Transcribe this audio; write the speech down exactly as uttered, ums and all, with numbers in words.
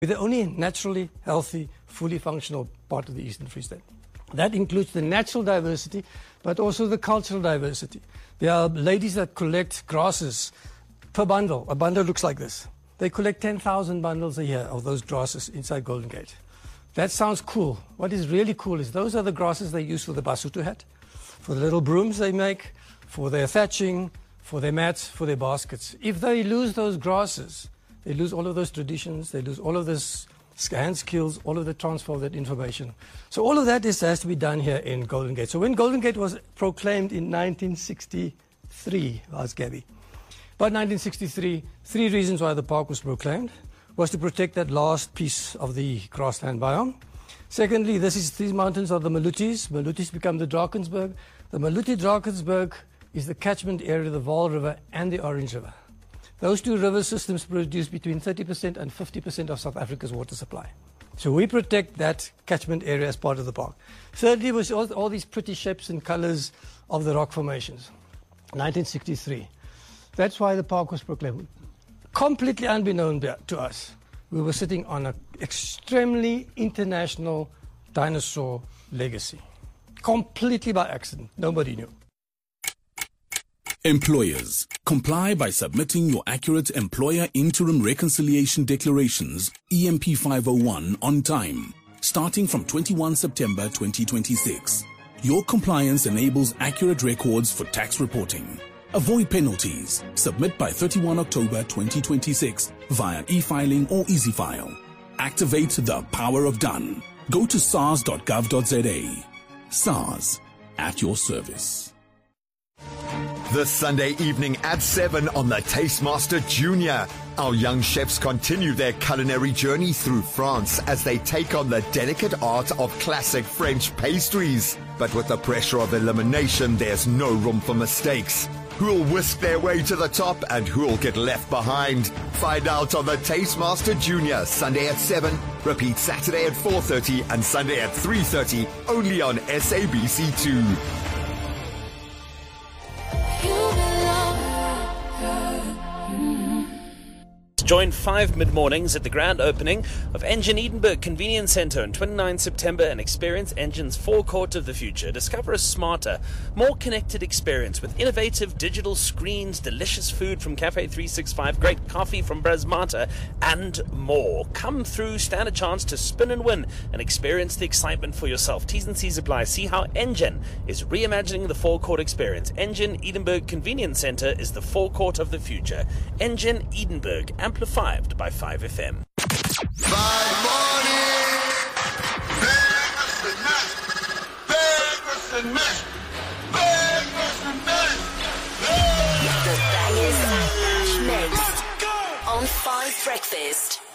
We're the only naturally healthy, fully functional part of the Eastern Free State. That includes the natural diversity, but also the cultural diversity. There are ladies that collect grasses per bundle. A bundle looks like this. They collect ten thousand bundles a year of those grasses inside Golden Gate. That sounds cool. What is really cool is those are the grasses they use for the Basotho hat, for the little brooms they make, for their thatching, for their mats, for their baskets. If they lose those grasses, they lose all of those traditions, they lose all of this hand skills, all of the transfer of that information. So all of that is, has to be done here in Golden Gate. So when Golden Gate was proclaimed in nineteen sixty-three, ask Gabby, about nineteen sixty-three, three reasons why the park was proclaimed was to protect that last piece of the grassland biome. Secondly, this is, these mountains are the Malutis. Malutis become the Drakensberg. The Maluti-Drakensberg is the catchment area of the Vaal River and the Orange River. Those two river systems produce between thirty percent and fifty percent of South Africa's water supply. So we protect that catchment area as part of the park. Thirdly was all, all these pretty shapes and colors of the rock formations. nineteen sixty-three. That's why the park was proclaimed. Completely unbeknown to us, we were sitting on an extremely international dinosaur legacy. Completely by accident. Nobody knew. Employers, comply by submitting your accurate Employer Interim Reconciliation Declarations, E M P five oh one, on time, starting from twenty-first September twenty twenty-six. Your compliance enables accurate records for tax reporting. Avoid penalties. Submit by thirty-first October twenty twenty-six via e-filing or EasyFile. Activate the power of done. Go to sars dot gov dot za. SARS, at your service. This Sunday evening at seven on the Tastemaster Junior. Our young chefs continue their culinary journey through France as they take on the delicate art of classic French pastries. But with the pressure of elimination, there's no room for mistakes. Who'll whisk their way to the top and who'll get left behind? Find out on the Tastemaster Junior, Sunday at seven, repeat Saturday at four thirty and Sunday at three thirty, only on S A B C two. Join five mid-mornings at the grand opening of Engen Edinburgh Convenience Centre on twenty-ninth September and experience Engen's forecourt of the future. Discover a smarter, more connected experience with innovative digital screens, delicious food from Cafe three sixty-five, great coffee from Brasmata, and more. Come through, stand a chance to spin and win, and experience the excitement for yourself. T's and C's apply. See how Engen is reimagining the forecourt experience. Engen Edinburgh Convenience Centre is the forecourt of the future. Engen Edinburgh, amplified by five F M. Five morning, breakfast and mash, breakfast and mash, breakfast and mash. The bangers mixed on Five Breakfast.